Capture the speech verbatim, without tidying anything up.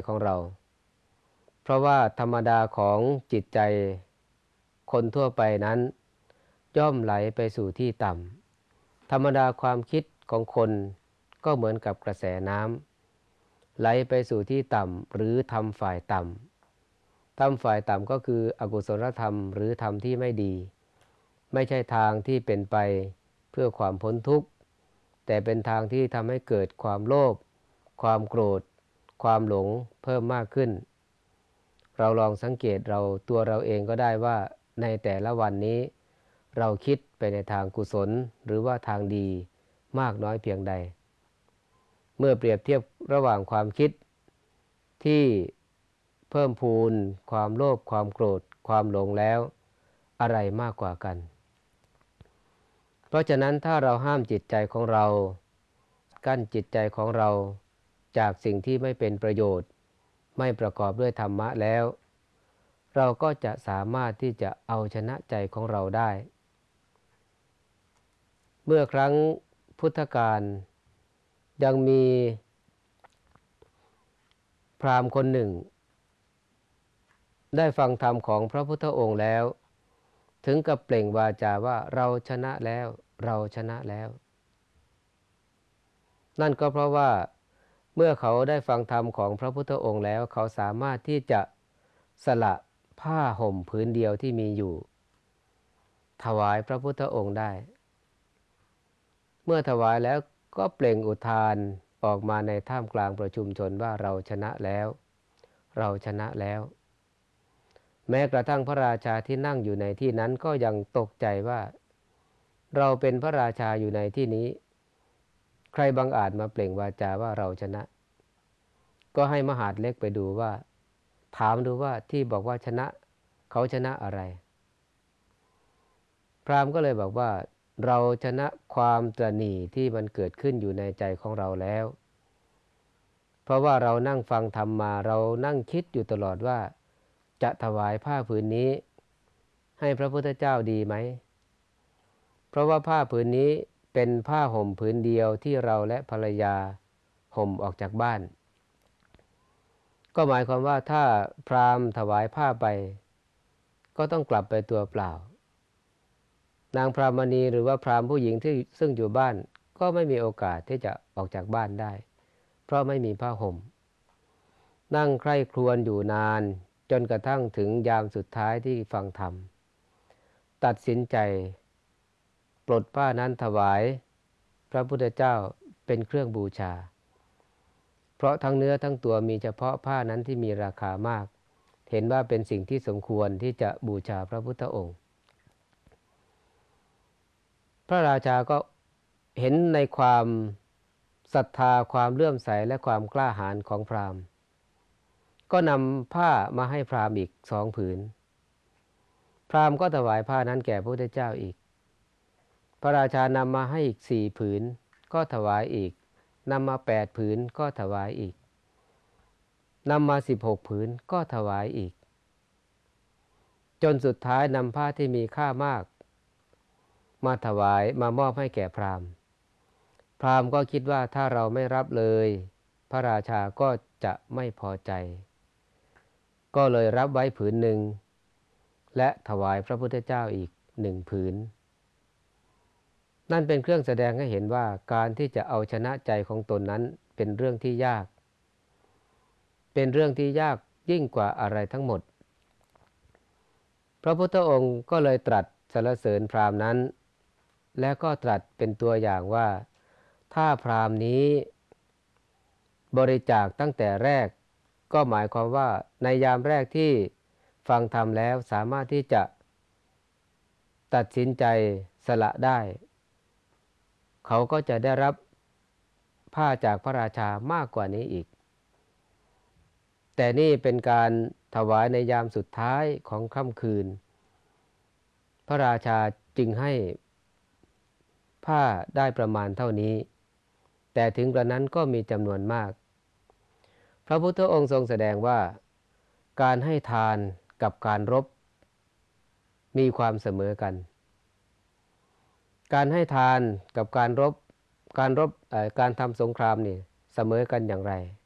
ของเราเพราะว่าธรรมดาของจิตใจคนทั่วไปนั้นย่อมไหลไปสู่ที่ต่ำธรรมดาความคิดของคนก็เหมือนกับกระแสน้ำไหลไปสู่ที่ต่ำหรือทำฝ่ายต่ำทำฝ่ายต่ำก็คืออกุศลธรรมหรือธรรมที่ไม่ดีไม่ใช่ทางที่เป็นไปเพื่อความพ้นทุกข์แต่เป็นทางที่ทำให้เกิดความโลภความโกรธความหลงเพิ่มมากขึ้นเราลองสังเกตเราตัวเราเองก็ได้ว่าในแต่ละวันนี้เราคิดไปในทางกุศลหรือว่าทางดีมากน้อยเพียงใดเมื่อเปรียบเทียบระหว่างความคิดที่เพิ่มพูนความโลภความโกรธความหลงแล้วอะไรมากกว่ากันเพราะฉะนั้นถ้าเราห้ามจิตใจของเรากั้นจิตใจของเราจากสิ่งที่ไม่เป็นประโยชน์ไม่ประกอบด้วยธรรมะแล้วเราก็จะสามารถที่จะเอาชนะใจของเราได้เมื่อครั้งพุทธกาลยังมีพราหมณ์คนหนึ่งได้ฟังธรรมของพระพุทธองค์แล้วถึงกับเปล่งวาจาว่าเราชนะแล้วเราชนะแล้วนั่นก็เพราะว่าเมื่อเขาได้ฟังธรรมของพระพุทธองค์แล้วเขาสามารถที่จะสละผ้าห่มผืนเดียวที่มีอยู่ถวายพระพุทธองค์ได้เมื่อถวายแล้วก็เปล่งอุทานออกมาในท่ามกลางประชุมชนว่าเราชนะแล้วเราชนะแล้วแม้กระทั่งพระราชาที่นั่งอยู่ในที่นั้นก็ยังตกใจว่าเราเป็นพระราชาอยู่ในที่นี้ใครบังอาจมาเปล่งวาจาว่าเราชนะก็ให้มหาดเล็กไปดูว่าถามดูว่าที่บอกว่าชนะเขาชนะอะไรพราหมณ์ก็เลยบอกว่าเราชนะความตระหนี่ที่มันเกิดขึ้นอยู่ในใจของเราแล้วเพราะว่าเรานั่งฟังธรรมมาเรานั่งคิดอยู่ตลอดว่าจะถวายผ้าผืนนี้ให้พระพุทธเจ้าดีไหมเพราะว่าผ้าผืนนี้เป็นผ้าห่มผืนเดียวที่เราและภรรยาห่มออกจากบ้านก็หมายความว่าถ้าพราหมณ์ถวายผ้าไปก็ต้องกลับไปตัวเปล่านางพรามณีหรือว่าพราหมณ์ผู้หญิงที่ซึ่งอยู่บ้านก็ไม่มีโอกาสที่จะออกจากบ้านได้เพราะไม่มีผ้าห่มนั่งใคร่ครวญอยู่นานจนกระทั่งถึงยามสุดท้ายที่ฟังธรรมตัดสินใจปลดผ้านั้นถวายพระพุทธเจ้าเป็นเครื่องบูชาเพราะทั้งเนื้อทั้งตัวมีเฉพาะผ้านั้นที่มีราคามากเห็นว่าเป็นสิ่งที่สมควรที่จะบูชาพระพุทธองค์พระราชาก็เห็นในความศรัทธาความเลื่อมใสและความกล้าหาญของพราหมณ์ก็นำผ้ามาให้พราหมณ์อีกสองผืนพราหมณ์ก็ถวายผ้านั้นแก่พระพุทธเจ้าอีกพระราชานำมาให้อีกสี่ผืนก็ถวายอีกนำมาแปดผืนก็ถวายอีกนำมาสิบหกผืนก็ถวายอีกจนสุดท้ายนำผ้าที่มีค่ามากมาถวายมามอบให้แก่พราหมณ์พราหมณ์ก็คิดว่าถ้าเราไม่รับเลยพระราชาก็จะไม่พอใจก็เลยรับไว้ผืนหนึ่งและถวายพระพุทธเจ้าอีกหนึ่งผืนนั่นเป็นเครื่องแสดงให้เห็นว่าการที่จะเอาชนะใจของตนนั้นเป็นเรื่องที่ยากเป็นเรื่องที่ยากยิ่งกว่าอะไรทั้งหมดพระพุทธองค์ก็เลยตรัสสรรเสริญพราหมณ์นั้นและก็ตรัสเป็นตัวอย่างว่าถ้าพราหมณ์นี้บริจาคตั้งแต่แรกก็หมายความว่าในยามแรกที่ฟังธรรมแล้วสามารถที่จะตัดสินใจสละได้เขาก็จะได้รับผ้าจากพระราชามากกว่านี้อีกแต่นี่เป็นการถวายในยามสุดท้ายของค่ำคืนพระราชาจึงให้ผ้าได้ประมาณเท่านี้แต่ถึงกระนั้นก็มีจำนวนมากพระพุทธองค์ทรงแสดงว่าการให้ทานกับการรบมีความเสมอกันการให้ทานกับการรบการรบการทำสงครามนี่เสมอกันอย่างไร